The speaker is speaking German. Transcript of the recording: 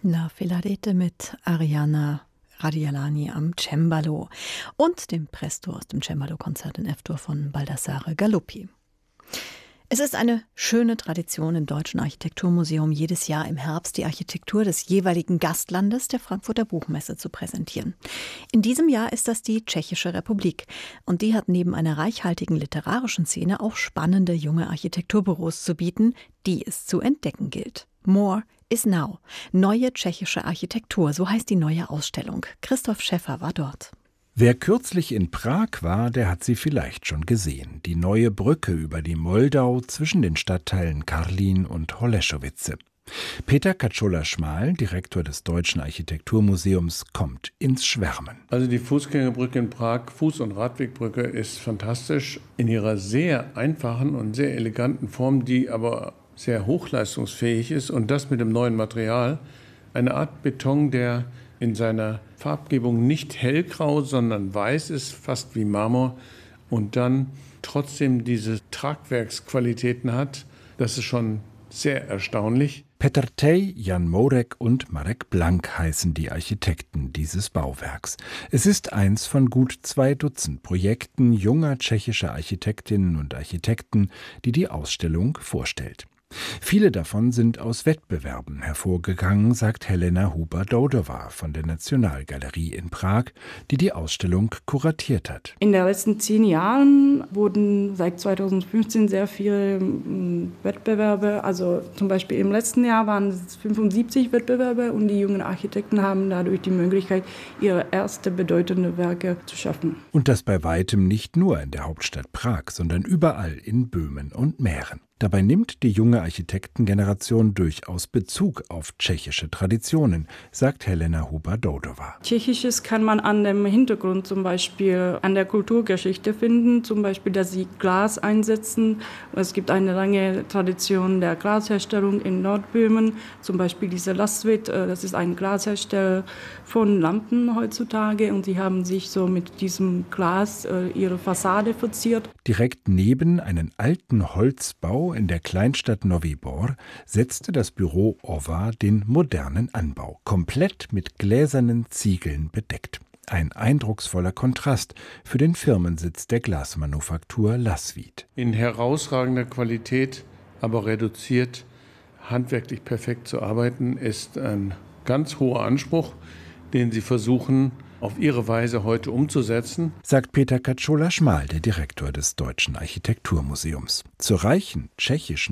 La Filarete mit Ariana Radialani am Cembalo und dem Presto aus dem Cembalo-Konzert in F-Dur von Baldassare Galuppi. Es ist eine schöne Tradition im Deutschen Architekturmuseum, jedes Jahr im Herbst die Architektur des jeweiligen Gastlandes der Frankfurter Buchmesse zu präsentieren. In diesem Jahr ist das die Tschechische Republik. Und die hat neben einer reichhaltigen literarischen Szene auch spannende junge Architekturbüros zu bieten, die es zu entdecken gilt. More is now. Neue tschechische Architektur, so heißt die neue Ausstellung. Christoph Schäffer war dort. Wer kürzlich in Prag war, der hat sie vielleicht schon gesehen. Die neue Brücke über die Moldau zwischen den Stadtteilen Karlin und Holešovice. Peter Katschola-Schmal, Direktor des Deutschen Architekturmuseums, kommt ins Schwärmen. Also die Fußgängerbrücke in Prag, Fuß- und Radwegbrücke, ist fantastisch in ihrer sehr einfachen und sehr eleganten Form, die aber sehr hochleistungsfähig ist, und das mit dem neuen Material. Eine Art Beton, der in seiner Farbgebung nicht hellgrau, sondern weiß ist, fast wie Marmor, und dann trotzdem diese Tragwerksqualitäten hat. Das ist schon sehr erstaunlich. Petr Tej, Jan Morek und Marek Blank heißen die Architekten dieses Bauwerks. Es ist eins von gut 2 Dutzend Projekten junger tschechischer Architektinnen und Architekten, die die Ausstellung vorstellt. Viele davon sind aus Wettbewerben hervorgegangen, sagt Helena Huber-Doudova von der Nationalgalerie in Prag, die die Ausstellung kuratiert hat. In den letzten 10 Jahren wurden seit 2015 sehr viele Wettbewerbe, also zum Beispiel im letzten Jahr waren es 75 Wettbewerbe, und die jungen Architekten haben dadurch die Möglichkeit, ihre erste bedeutende Werke zu schaffen. Und das bei weitem nicht nur in der Hauptstadt Prag, sondern überall in Böhmen und Mähren. Dabei nimmt die junge Architektengeneration durchaus Bezug auf tschechische Traditionen, sagt Helena Huber-Doudova. Tschechisches kann man an dem Hintergrund zum Beispiel an der Kulturgeschichte finden, zum Beispiel, dass sie Glas einsetzen. Es gibt eine lange Tradition der Glasherstellung in Nordböhmen, zum Beispiel diese Lasvit, das ist ein Glashersteller von Lampen heutzutage, und sie haben sich so mit diesem Glas ihre Fassade verziert. Direkt neben einen alten Holzbau in der Kleinstadt Novi Bor setzte das Büro Ova den modernen Anbau, komplett mit gläsernen Ziegeln bedeckt. Ein eindrucksvoller Kontrast für den Firmensitz der Glasmanufaktur Lasvit. In herausragender Qualität, aber reduziert, handwerklich perfekt zu arbeiten, ist ein ganz hoher Anspruch, den sie versuchen, auf ihre Weise heute umzusetzen, sagt Peter Katschola-Schmal, der Direktor des Deutschen Architekturmuseums. Zur reichen tschechischen